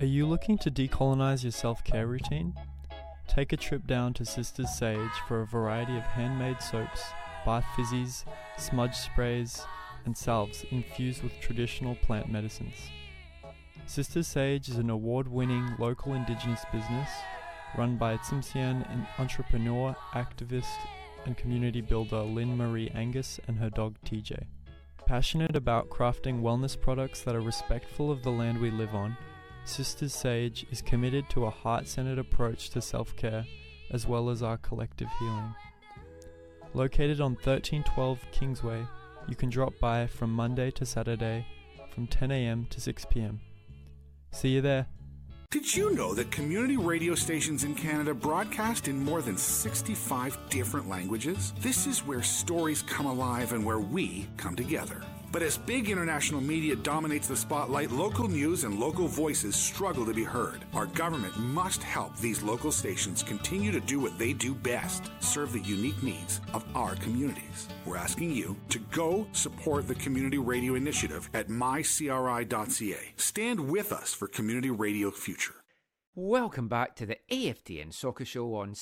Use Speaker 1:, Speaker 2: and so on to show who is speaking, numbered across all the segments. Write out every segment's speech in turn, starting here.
Speaker 1: Are you looking to decolonize your self-care routine? Take a trip down to Sisters Sage for a variety of handmade soaps, bath fizzies, smudge sprays, and salves infused with traditional plant medicines. Sisters Sage is an award-winning local indigenous business run by Tsimshian entrepreneur, activist, and community builder Lynn Marie Angus and her dog TJ. Passionate about crafting wellness products that are respectful of the land we live on, Sisters Sage is committed to a heart-centered approach to self-care as well as our collective healing. Located on 1312 Kingsway, you can drop by from Monday to Saturday from 10 a.m. to 6 p.m. See you there.
Speaker 2: Did you know that community radio stations in Canada broadcast in more than 65 different languages? This is where stories come alive and where we come together. But as big international media dominates the spotlight, local news and local voices struggle to be heard. Our government must help these local stations continue to do what they do best, serve the unique needs of our communities. We're asking you to go support the Community Radio Initiative at mycri.ca. Stand with us for Community Radio Future.
Speaker 3: Welcome back to the AFTN Soccer Show on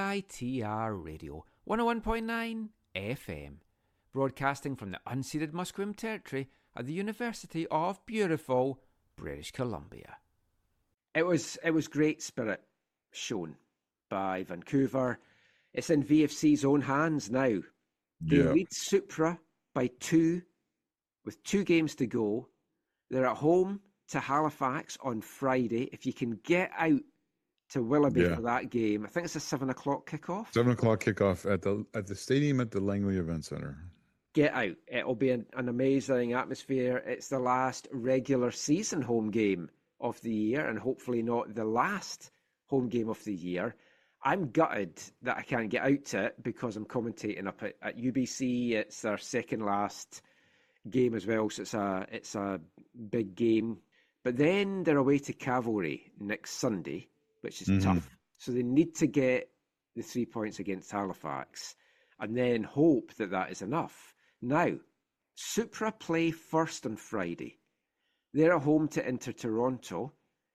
Speaker 3: CITR Radio 101.9 FM. Broadcasting from the unceded Musqueam territory at the University of beautiful British Columbia. It was great spirit shown by Vancouver. It's in VFC's own hands now. They lead Supra by 2 with 2 games to go. They're at home to Halifax on Friday. If you can get out to Willoughby for that game, I think it's a 7 o'clock kickoff.
Speaker 4: 7 o'clock kickoff at the stadium at the Langley Event Centre.
Speaker 3: Get out. It'll be an amazing atmosphere. It's the last regular season home game of the year and hopefully not the last home game of the year. I'm gutted that I can't get out to it because I'm commentating up at UBC. It's their second last game as well, so it's a big game. But then they're away to Cavalry next Sunday, which is tough. So they need to get the 3 points against Halifax and then hope that that is enough. Now, Supra play first on Friday. They're at home to Inter Toronto,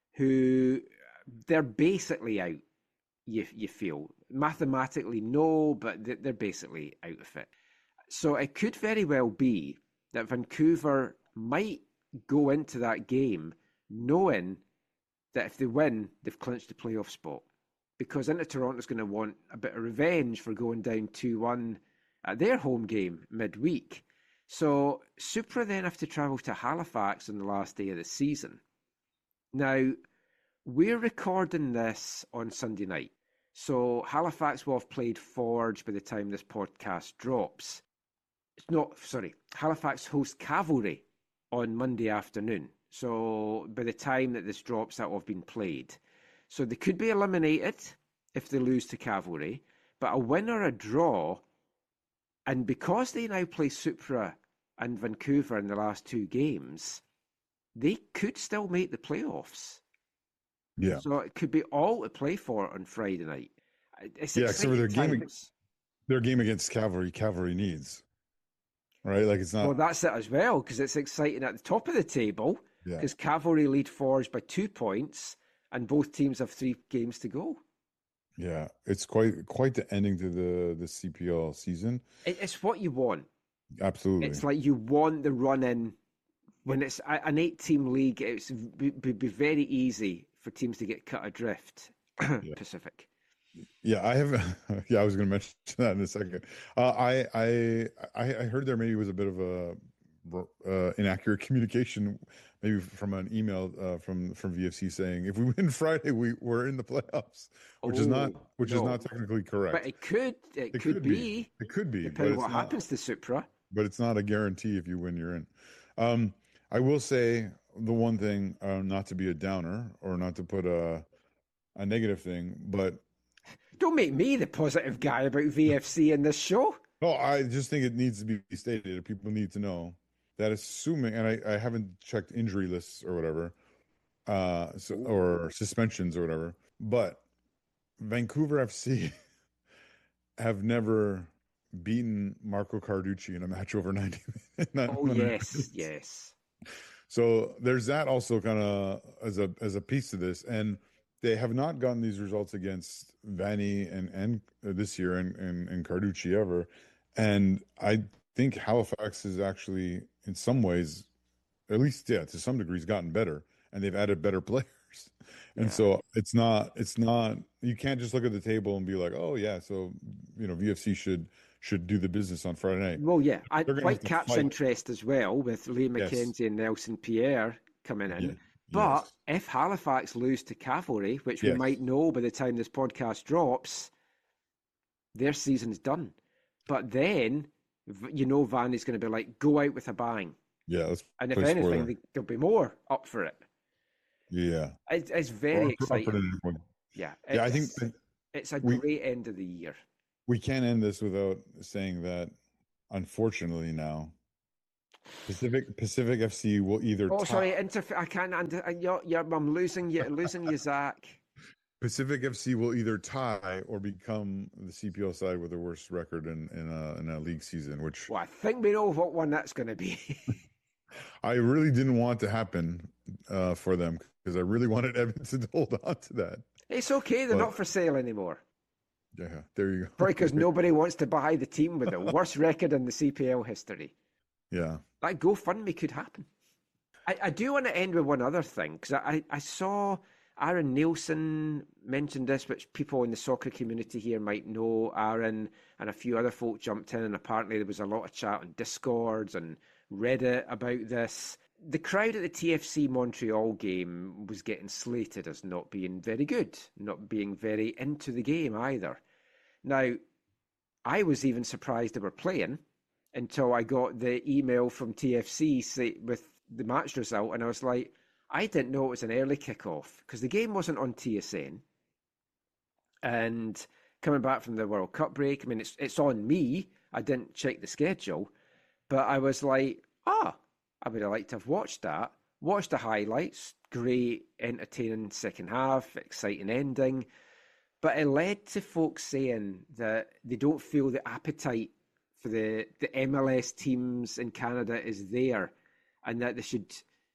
Speaker 3: who they're basically out, you feel. Mathematically, no, but they're basically out of it. So it could very well be that Vancouver might go into that game knowing that if they win, they've clinched the playoff spot. Because Inter Toronto's going to want a bit of revenge for going down 2-1 at their home game midweek. So Supra then have to travel to Halifax on the last day of the season. Now, we're recording this on Sunday night. So Halifax will have played Forge by the time this podcast drops. Halifax host Cavalry on Monday afternoon. So by the time that this drops, that will have been played. So they could be eliminated if they lose to Cavalry, but a win or a draw. And because they now play Supra and Vancouver in the last 2 games, they could still make the playoffs.
Speaker 4: Yeah.
Speaker 3: So it could be all to play for on Friday night. It's
Speaker 4: except for their game against Cavalry needs. Right? Like it's not.
Speaker 3: Well, that's it as well, because it's exciting at the top of the table, because Cavalry lead Forge by 2 points, and both teams have 3 games to go.
Speaker 4: Yeah, it's quite the ending to the CPL season.
Speaker 3: It's what you want.
Speaker 4: Absolutely.
Speaker 3: It's like you want the run in when it's an 8-team league. It's be very easy for teams to get cut adrift. Pacific.
Speaker 4: Yeah, I have. Yeah, I was going to mention that in a second. I heard there maybe was a bit of a inaccurate communication, maybe from an email from VFC saying if we win Friday, we're in the playoffs, which is not technically correct.
Speaker 3: But it could be.
Speaker 4: It could be.
Speaker 3: Depending on what happens to Supra.
Speaker 4: But it's not a guarantee if you win, you're in. I will say the one thing, not to be a downer or not to put a negative thing, but
Speaker 3: don't make me the positive guy about VFC in this show.
Speaker 4: No, I just think it needs to be stated. People need to know that assuming, and I haven't checked injury lists or whatever, or suspensions or whatever, but Vancouver FC have never beaten Marco Carducci in a match over 90 minutes.
Speaker 3: Oh, yes, yes.
Speaker 4: So there's that also kind of as a piece to this, and they have not gotten these results against Vanny and this year and Carducci ever. And I think Halifax is actually, in some ways, at least to some degrees, gotten better, and they've added better players. And so it's not you can't just look at the table and be like, oh yeah, so VFC should do the business on Friday night.
Speaker 3: Well, yeah, Whitecaps interest as well with Lee McKenzie and Nelson Pierre coming in. But if Halifax lose to Cavalry, which we might know by the time this podcast drops, their season's done. But then, Vanny's going to be like, go out with a bang.
Speaker 4: Yeah.
Speaker 3: And if anything, there'll be more up for it.
Speaker 4: Yeah.
Speaker 3: It's very exciting.
Speaker 4: Yeah. I think
Speaker 3: it's a great end of the year.
Speaker 4: We can't end this without saying that, unfortunately, now Pacific FC will either.
Speaker 3: Oh, sorry, I can't. I'm losing you, Zach.
Speaker 4: Pacific FC will either tie or become the CPL side with the worst record in a league season. Which,
Speaker 3: well, I think we know what one that's going to be.
Speaker 4: I really didn't want to happen for them because I really wanted Edmonton to hold on to that.
Speaker 3: It's okay; they're not for sale anymore.
Speaker 4: Yeah, there you go.
Speaker 3: Probably because nobody wants to buy the team with the worst record in the CPL history.
Speaker 4: Yeah.
Speaker 3: That GoFundMe could happen. I do want to end with one other thing, because I saw Aaron Nielsen mention this, which people in the soccer community here might know. Aaron and a few other folk jumped in, and apparently there was a lot of chat on Discords and Reddit about this. The crowd at the TFC Montreal game was getting slated as not being very good, not being very into the game either. Now, I was even surprised they were playing until I got the email from TFC with the match result, and I was like, I didn't know it was an early kickoff because the game wasn't on TSN. And coming back from the World Cup break, I mean, it's on me. I didn't check the schedule, but I was like, I would have liked to have watched that. Watched the highlights. Great, entertaining second half, exciting ending. But it led to folks saying that they don't feel the appetite for the MLS teams in Canada is there, and that they should.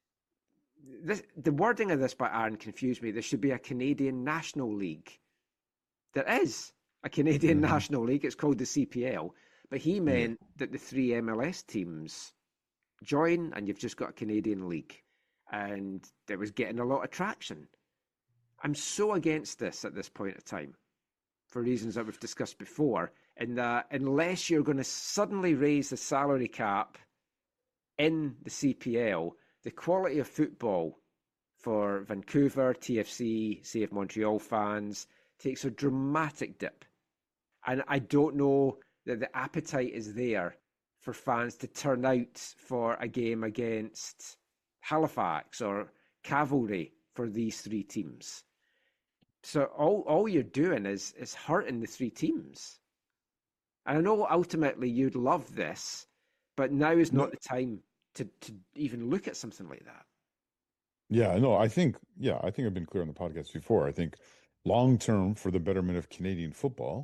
Speaker 3: The wording of this by Aaron confused me. There should be a Canadian National League. There is a Canadian National League. It's called the CPL. But he meant that the three MLS teams join, and you've just got a Canadian league. And it was getting a lot of traction. I'm so against this at this point in time, for reasons that we've discussed before, in that unless you're going to suddenly raise the salary cap in the CPL, the quality of football for Vancouver, TFC, CF Montreal fans takes a dramatic dip. And I don't know that the appetite is there for fans to turn out for a game against Halifax or Cavalry for these three teams. So all you're doing is hurting the three teams. And I know ultimately you'd love this, but now is not the time to even look at something like that.
Speaker 4: Yeah, no, I think I've been clear on the podcast before. I think long term, for the betterment of Canadian football,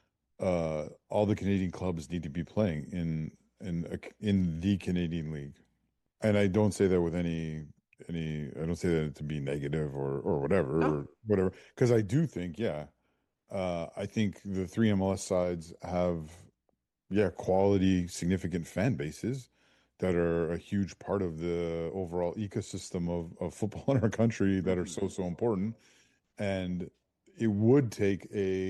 Speaker 4: all the Canadian clubs need to be playing in the Canadian League. And I don't say that with any I don't say that to be negative or whatever, because I do think, I think the three MLS sides have, quality, significant fan bases that are a huge part of the overall ecosystem of football in our country that are so important. And it would take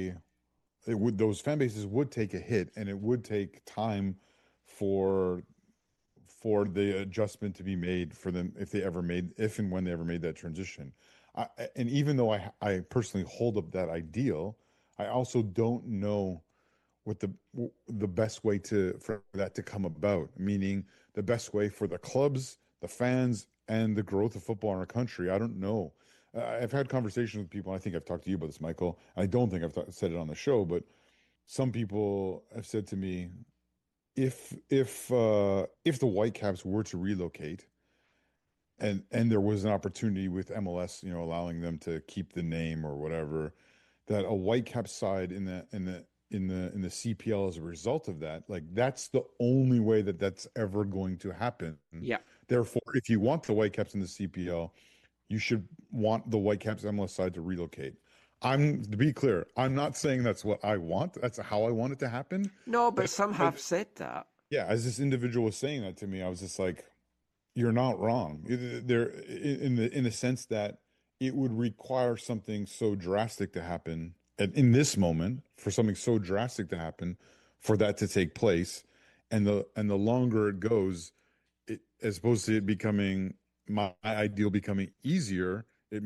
Speaker 4: those fan bases would take a hit, and it would take time for the adjustment to be made for them if and when they ever made that transition. And even though I personally hold up that ideal, I also don't know what the best way for that to come about, meaning the best way for the clubs, the fans, and the growth of football in our country. I don't know. I've had conversations with people, and I think I've talked to you about this, Michael. I don't think I've said it on the show, but some people have said to me, if the Whitecaps were to relocate, and there was an opportunity with MLS, allowing them to keep the name or whatever, that a Whitecaps side in the CPL as a result of that, like, that's the only way that's ever going to happen.
Speaker 3: Yeah.
Speaker 4: Therefore, if you want the Whitecaps in the CPL, you should want the Whitecaps MLS side to relocate. To be clear, I'm not saying that's what I want. That's how I want it to happen.
Speaker 3: No, but some have said that.
Speaker 4: Yeah, as this individual was saying that to me, I was just like, you're not wrong. There, in the sense that it would require something so drastic to happen in this moment, for something so drastic to happen, for that to take place, and the longer it goes, as opposed to it becoming my ideal becoming easier,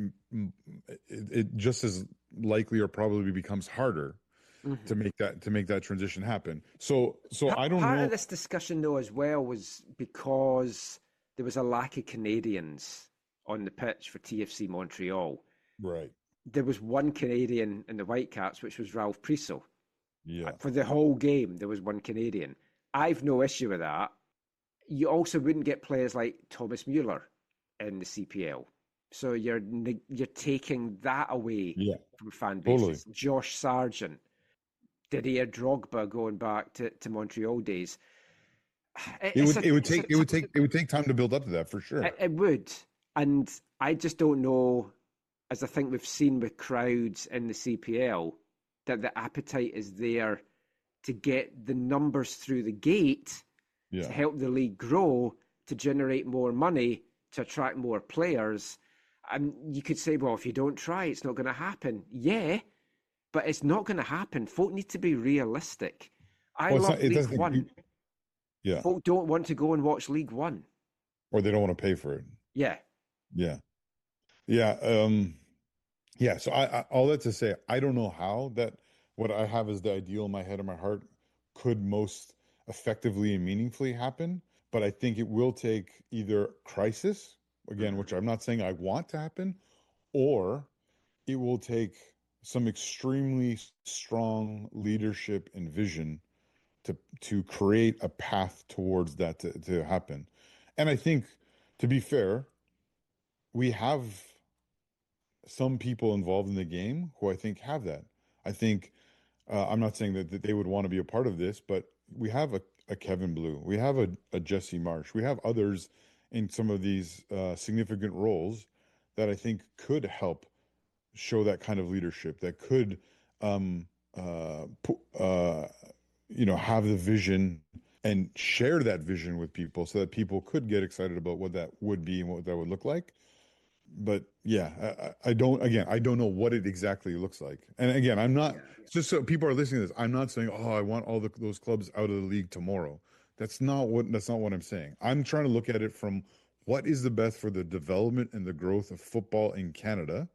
Speaker 4: it just as likely or probably becomes harder to make that transition happen. So I don't know.
Speaker 3: Part of this discussion, though, as well, was because there was a lack of Canadians on the pitch for TFC Montreal.
Speaker 4: Right.
Speaker 3: There was one Canadian in the Whitecaps, which was Ralph Priso.
Speaker 4: Yeah.
Speaker 3: For the whole game, there was one Canadian. I've no issue with that. You also wouldn't get players like Thomas Mueller in the CPL. So you're taking that away from fan bases.
Speaker 4: Totally.
Speaker 3: Josh Sargent, Didier Drogba going back to Montreal days.
Speaker 4: It would take time to build up to that, for sure.
Speaker 3: It would. And I just don't know, as I think we've seen with crowds in the CPL, that the appetite is there to get the numbers through the gate to help the league grow, to generate more money, to attract more players. And you could say, well, if you don't try, it's not going to happen. Yeah, but it's not going to happen. Folk need to be realistic. I love League One.
Speaker 4: Yeah.
Speaker 3: Folk don't want to go and watch League One.
Speaker 4: Or they don't want to pay for it.
Speaker 3: Yeah.
Speaker 4: Yeah. Yeah. So I all that to say, I don't know how that what I have as the ideal in my head and my heart could most effectively and meaningfully happen. But I think it will take either crisis, again, which I'm not saying I want to happen, or it will take some extremely strong leadership and vision to create a path towards that to happen. And I think, to be fair, we have some people involved in the game who I think have that. I think, I'm not saying that they would want to be a part of this, but we have a Kevin Blue, we have a Jesse Marsh, we have others in some of these significant roles that I think could help show that kind of leadership, that could, have the vision and share that vision with people so that people could get excited about what that would be and what that would look like. But yeah, I don't know what it exactly looks like. And again, I'm not, just so people are listening to this, I'm not saying, I want all those clubs out of the league tomorrow. That's not what I'm saying. I'm trying to look at it from what is the best for the development and the growth of football in Canada.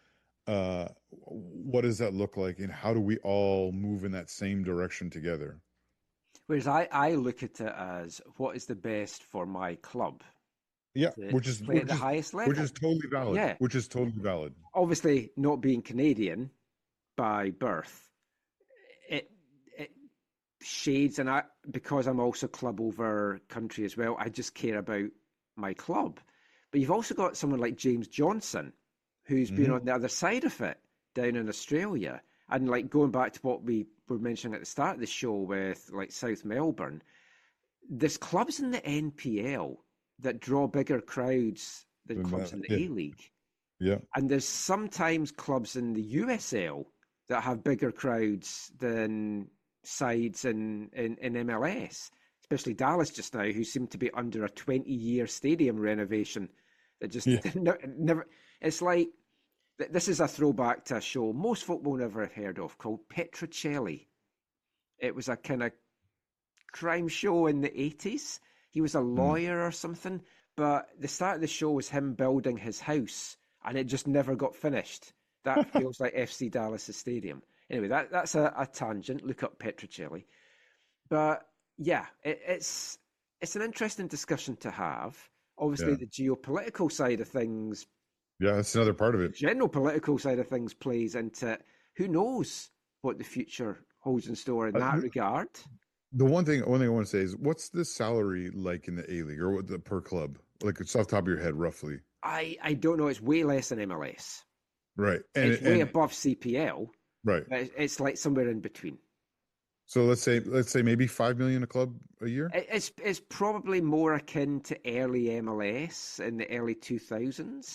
Speaker 4: What does that look like, and how do we all move in that same direction together?
Speaker 3: Whereas I look at it as, what is the best for my club?
Speaker 4: Yeah, which is
Speaker 3: at the highest level,
Speaker 4: which is totally valid.
Speaker 3: Yeah,
Speaker 4: which is totally valid.
Speaker 3: Obviously, not being Canadian by birth, it shades, and because I'm also club over country as well, I just care about my club. But you've also got someone like James Johnson, who's been on the other side of it down in Australia, and like going back to what we were mentioning at the start of the show with like South Melbourne, there's clubs in the NPL that draw bigger crowds than clubs in the A-League.
Speaker 4: Yeah.
Speaker 3: And there's sometimes clubs in the USL that have bigger crowds than sides in MLS, especially Dallas just now, who seem to be under a 20-year stadium renovation that just never... It's like, this is a throwback to a show most folk will never have heard of called Petrocelli. It was a kind of crime show in the 80s. He was a lawyer or something, but the start of the show was him building his house, and it just never got finished. That feels like FC Dallas' stadium. Anyway, that's a tangent. Look up Petrocelli. But yeah, it's an interesting discussion to have. Obviously, the geopolitical side of things.
Speaker 4: Yeah, that's another part of it.
Speaker 3: General political side of things plays into who knows what the future holds in store in that regard.
Speaker 4: The one thing I want to say is, what's the salary like in the A-League, or what the per club? Like, it's off the top of your head, roughly.
Speaker 3: I don't know. It's way less than MLS.
Speaker 4: Right.
Speaker 3: And it's way above CPL.
Speaker 4: Right.
Speaker 3: But it's like somewhere in between.
Speaker 4: So let's say maybe 5 million a club a year?
Speaker 3: It's probably more akin to early MLS in the early 2000s.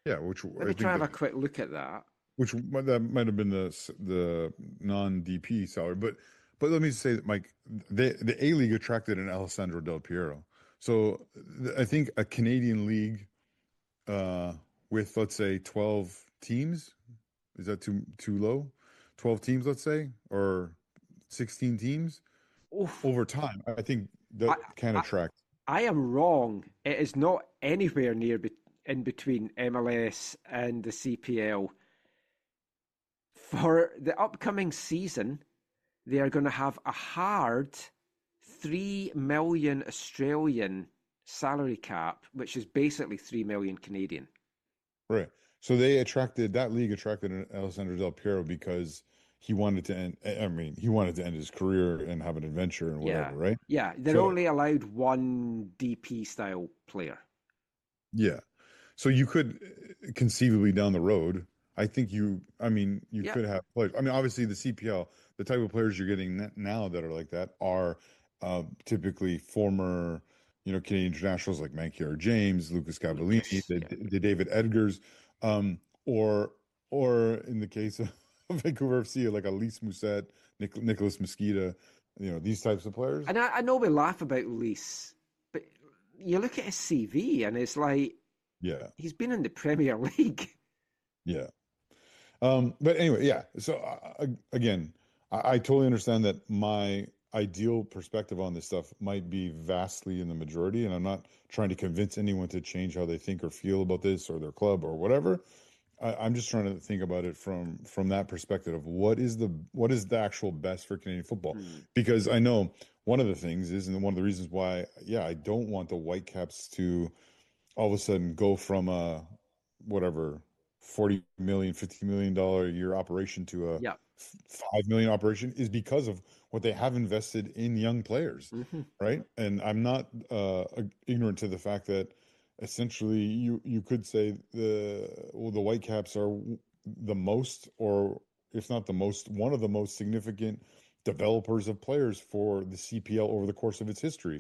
Speaker 4: Yeah, which
Speaker 3: Let me try and have a quick look at that.
Speaker 4: Which that might have been the non-DP salary, but let me say that, Mike, the A League attracted an Alessandro Del Piero, so I think a Canadian league with, let's say, 12 teams, is that too low? 12 teams, let's say, or 16 teams. Oof. Over time, I think that can attract.
Speaker 3: I am wrong. It is not anywhere near in between MLS and the CPL. For the upcoming season, they are going to have a hard 3 million Australian salary cap, which is basically 3 million Canadian.
Speaker 4: Right. So that league attracted Alessandro Del Piero because he wanted to end. I mean, he wanted to end his career and have an adventure and whatever, right?
Speaker 3: Yeah. They're only allowed one DP style player.
Speaker 4: Yeah. So you could conceivably down the road, I think you could have players. I mean, obviously the CPL, the type of players you're getting now that are like that are typically former, Canadian internationals like Mankier James, Lucas Cavallini, the David Edgars, or in the case of Vancouver FC, like Elise Mousset, Nicholas Mosqueda, these types of players.
Speaker 3: And I know we laugh about Elise, but you look at his CV and it's like, he's been in the Premier League.
Speaker 4: Yeah. But anyway, yeah. So again, I totally understand that my ideal perspective on this stuff might be vastly in the majority, and I'm not trying to convince anyone to change how they think or feel about this or their club or whatever. I'm just trying to think about it from that perspective of what is the actual best for Canadian football. Because I know one of the things is, and one of the reasons why, I don't want the Whitecaps to all of a sudden go from a whatever $40 million, $50 million a year operation to a $5 million operation is because of what they have invested in young players, right? And I'm not ignorant to the fact that essentially you could say the Whitecaps are the most, or if not the most, one of the most significant developers of players for the CPL over the course of its history.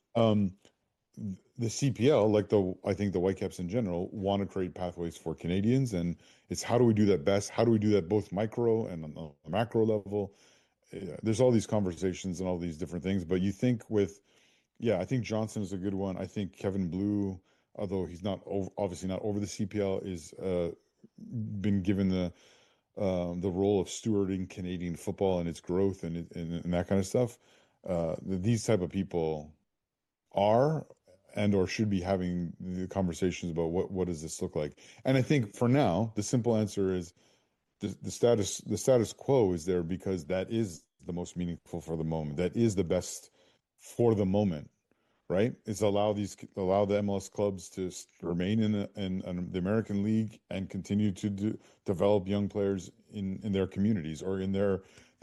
Speaker 4: The CPL, I think the Whitecaps in general, want to create pathways for Canadians, and it's how do we do that best? How do we do that both micro and on the macro level? There's all these conversations and all these different things, but you think I think Johnson is a good one. I think Kevin Blue, although he's obviously not over the CPL, is been given the role of stewarding Canadian football and its growth and that kind of stuff. These type of people are or should be having the conversations about what does this look like. And I think for now, the simple answer is the status quo is there because that is the most meaningful for the moment. That is the best for the moment, right? It's allow the MLS clubs to remain in the American League and continue to develop young players in their communities or in their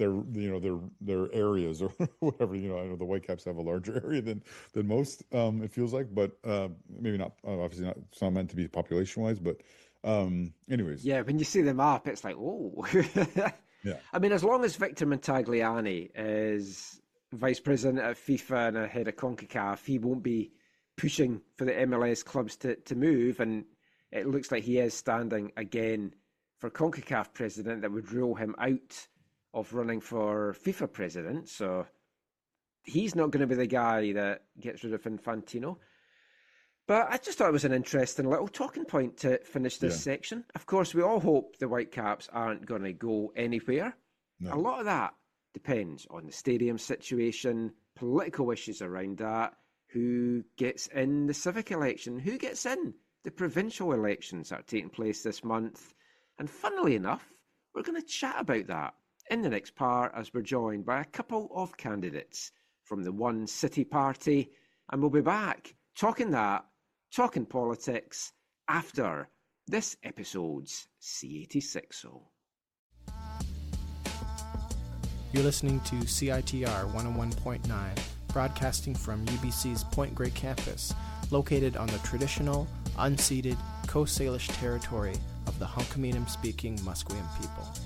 Speaker 4: areas or whatever. I know the Whitecaps have a larger area than most, it feels like, but maybe not. Obviously, not. It's not meant to be population wise, but anyways.
Speaker 3: Yeah, when you see the map, it's like, oh.
Speaker 4: Yeah.
Speaker 3: I mean, as long as Victor Montagliani is vice president at FIFA and head of CONCACAF, he won't be pushing for the MLS clubs to move, and it looks like he is standing again for CONCACAF president. That would rule him out of running for FIFA president, so he's not going to be the guy that gets rid of Infantino. But I just thought it was an interesting little talking point to finish this section. Of course, we all hope the Whitecaps aren't going to go anywhere. No. A lot of that depends on the stadium situation, political issues around that, who gets in the civic election, who gets in the provincial elections that are taking place this month. And funnily enough, we're going to chat about that in the next part as we're joined by a couple of candidates from the One City Party. And we'll be back talking politics after this episode's C86.
Speaker 5: You're listening to CITR 101.9, broadcasting from UBC's Point Grey campus, located on the traditional, unceded Coast Salish territory of the Hunkaminam-speaking Musqueam people.